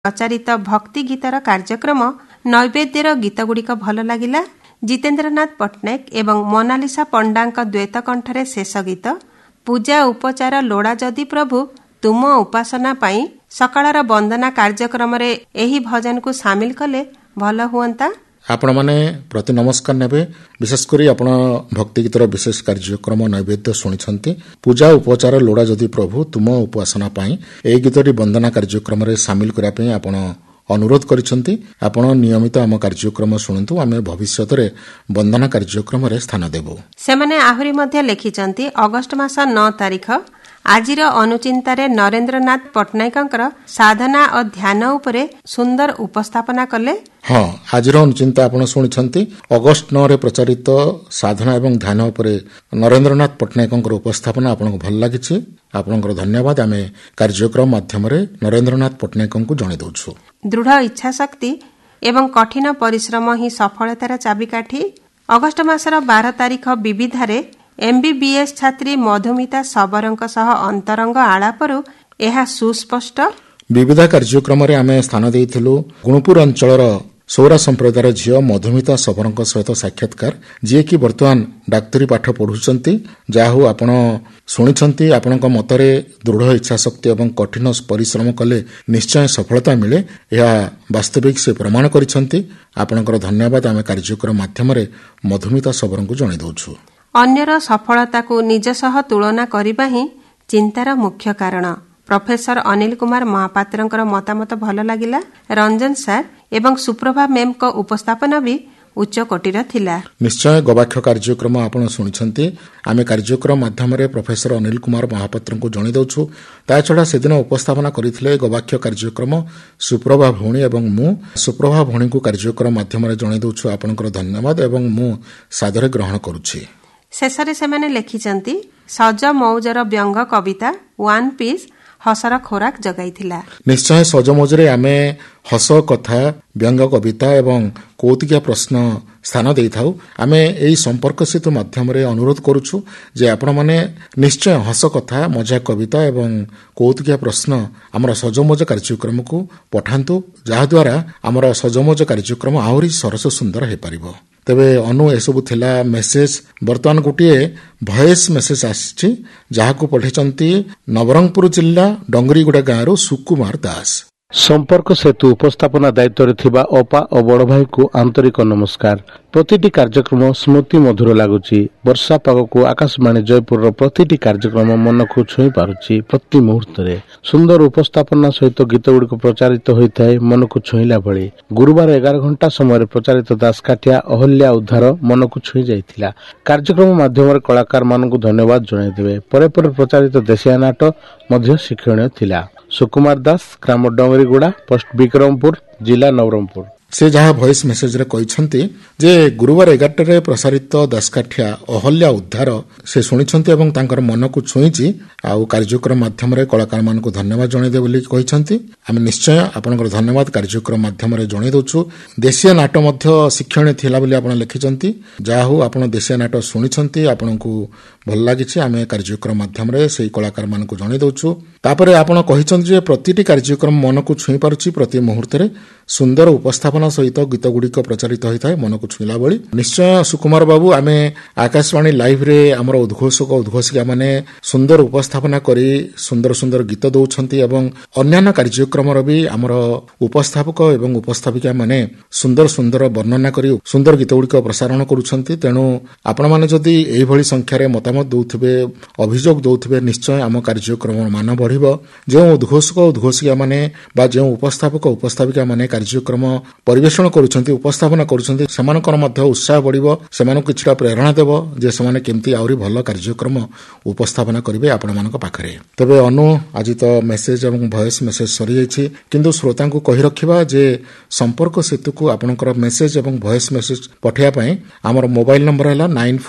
प्रचारित भक्ति गीतर कार्यक्रम नैवेद्यर गीतगुड़िक भल लगिला। जितेन्द्रनाथ पट्टनायक एवं मोनालिसा पंडांक द्वैत कंठरे शेष गीत पूजा उपचार लोड़ा जदि प्रभु तुम उपासना पाई सकाळर वंदना कार्यक्रम रे एही भजन को शामिल कले भल हुअंता। आपण माने प्रति नमस्कार नेबे। विशेषकर आपण भक्ति गीतर विशेष कार्यक्रम नैवेद्य शुणी पूजा उपचार लोड़ा जदि प्रभु तुम उपासना पाई ए गीतटी वंदना कार्यक्रम रे शामिल करिया आपण अनुरोध करिसंती। आपण नियमित आम कार्यक्रम शुणु आमे भविष्यत रे वंदना कार्यक्रम रे स्थान देबो। सेमाने आहुरी मध्ये लिखिचंती अगस्ट मास 9 तारिख आजिर अनुचिंतारे नरेंद्रनाथ पट्टनायकंकर साधना और ध्यान उपरे सुंदर उपस्थापना कले। हाँ, आजिर अनुचिंता आपण शुणिछंती अगस्ट 9 रे प्रचारित साधना एवं ध्यान उपरे नरेंद्रनाथ पट्टनायकंकर उपस्थापना आपनको भल लागिछि। आपनकर धन्यवाद। आमे कार्यक्रम माध्यम रे नरेंद्रनाथ पट्टनायकंकु जणे दउछु। दृढ़ इच्छा शक्ति एवं कठिन परिश्रम ही सफलतार चाबिकाठी। अगस्ट मासर 12 तारिख विविधारे एमबीबीएस छात्री मधुमिता सबरंक सह अंतरंग आलापरु एहा सुस्पष्ट। विविधा कार्यक्रम रे आमे स्थान देइथिलु गुणपुर अंचलर सौरा संप्रदायर झियो मधुमिता सबरंक सहित साक्षात्कार, जे कि वर्तमान डाक्तरी पाठ पढुचंती। जाहु आपण शुणिछंती आपणक मतरे दृढ़ इच्छा शक्ति एवं कठिन परिश्रम कले निश्चय सफलता मिले, यह वास्तविक से प्रमाण करिछंती। आपणकर धन्यवाद। आमे कार्यक्रम माध्यम रे मधुमिता सबरंक जणे दउछु। अन्यर सफलता को निज सह तुलना करिबा ही चिंतार मुख्य कारण। प्रोफेसर अनिल कुमार महापात्रंकर मतामत भल लागिला। रंजन सार एवं सुप्रभा मेम को उपस्थापना भी उच्च कोटीर थिला। निश्चय गवाक्ष कार्यक्रम आपण शुणिछंती। आमे कार्यक्रम माध्यम रे प्रोफेसर अनिल कुमार महापात्रंको जणे दउछु। ता छडा सेदिन उपस्थापना करिथिले गवाक्ष कार्यक्रम सुप्रभा भौणी एवं मु सुप्रभा भौणी को कार्यक्रम माध्यम रे जणे दउछु। आपनकर धन्यवाद एवं मु सादरे ग्रहण करूछि। शेषरे सेमाने लेखिचंती सज मौजर व्यंग कविता वन पीस हसर खोराक जगाइथिला। निश्चय सज मौजरे आमे हस कथा व्यंग कविता एवं कौतुकिया प्रश्न स्थान देइथाउ। आमे एई संपर्क सेतु माध्यम रे अनुरोध करूछु जे आपण माने निश्चय हस कथा मजा कविता एवं कौतुकिया प्रश्न हमर सजमोज कार्यक्रम को पठांतु, जहा द्वारा हमर सजमोज कार्यक्रम आहुरी सरस सुंदर हे परिबो। तेबे अनु एसबु थिला मेसेज। वर्तमान गोटे भॉइस मेसेज आछि जहाको पठेचंती नवरंगपुर जिल्ला डंगरीगुड़ा गाँव सुकुमार दास। संपर्क सेतु उपस्थापना दायित्व थिबा अपा और बड़ भाई को आंतरिक नमस्कार। प्रतिटी कार्यक्रम स्मृति मधुर लागुची। वर्षा पाग को आकाशवाणी जयपुर प्रतिटी कार्यक्रम मन को छुई पारुची। प्रति मुहूर्त रे सुंदर उपस्थापना सहित गीत गुड़िक प्रचारित होता है मन को छुईला भली। गुरुवार 11 घंटा समय प्रचारित दासकाठिया अहल्या उद्धार मन को छुई जाइथिला। कार्यक्रम माध्यम कलाकार मान को धन्यवाद जणाइदेवे। परे परे प्रचारित देशिया नाटक मध्य शिक्षणीय थिला। सुकुमार दास, ग्राम डंगरीगुड़ा, पोस्ट विक्रमपुर, जिला नवरंगपुर। से जहाँ भॉइस मेसेज रे कहिसंती जे गुरुवार 11 रे प्रसारित दासकाठिया अहल्या उद्धार से शुणिछंती एवं तांकर मन को छुईची। आउ कार्यक्रम माध्यम रे कलाकार मान को धन्यवाद जणाइदे बोली कहिसंती। आमे निश्चय आपनकर धन्यवाद कार्यक्रम माध्यम रे जणाइ दउछु। देशिया नाटक मध्य शिक्षण थिला बोली आपण लिखिसंती। जाहु आपण देशिया नाटक शुणिछंती, आपनकु भल लागिछि। आमे कार्यक्रम माध्यम रे सेही कलाकार मान को जणाइ दउछु। तापरे आपण कहिसंती जे प्रतिटी कार्यक्रम मन को छुई पारुछि। प्रति मुहूर्त रे सुंदर उपस्थापना सहित गीत गुड़िक प्रचारित होता है मन को छुईला भली। निश्चय सुकुमार बाबू आमे आकाशवाणी लाइव रे हमर उद्घोषक उद्घोषिका माने सुंदर उपस्थापना करी सुंदर सुंदर गीत दउछंती एवं अन्यान्य कार्यक्रम रे भी हमर उपस्थापक एवं उपस्थापिका माने सुंदर सुंदर वर्णना करी सुंदर गीत गुड़िक प्रसारण करूछंती। तेणु आपण माने जदि एही भली संख्या रे मतामत दउथिबे अभियोग दउथिबे निश्चय आम कार्यक्रम मान बढ़िबो। जे उद्घोषक उद्घोषिका माने बा जे उपस्थापक उपस्थापिका माने कार्यक्रम परिवेषण करुछंती उपस्थापना करुछंती सेमानकर मध्य उत्साह बढ़िबो। सेमानक किछटा प्रेरणा देबो जे सेमाने केमती आउरी भलो कार्यक्रम उपस्थापना करिवे आपण मानक पाखरे। तबे अनु आज तो मेसेज एवं वॉइस मेसेज सरी जायछि, किंतु श्रोता को कहि रखिबा जे संपर्क सेतु को आपनकर मेसेज एवं वॉइस मेसेज पठिया पई हमर मोबाइल नंबर हला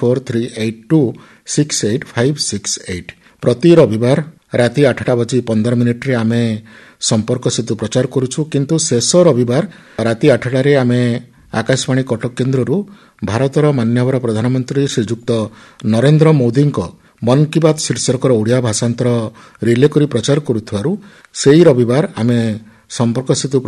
9438268568। प्रति रविवार राति 8:15 रे आमे संपर्क सेतु प्रचार करूछु, किंतु शेष रविवार राति 8 रे आमे आकाशवाणी कटक केन्द्ररू भारतर माननीय प्रधानमंत्री श्रीजुक्त नरेंद्र मोदी मन की बात शीर्षक ओडिया भाषांतर रिले करी प्रचार करुथारु सेही रविवार आमे संपर्क सेतु